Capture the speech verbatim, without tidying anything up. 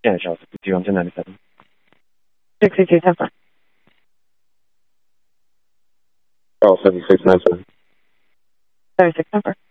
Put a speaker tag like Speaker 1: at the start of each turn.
Speaker 1: Janet Charles, fifty-two, I'm ten ninety-seven.
Speaker 2: sixty-two, ten five.
Speaker 3: Charles, seventy-six, ninety-seven.
Speaker 2: seventy-six, ten four.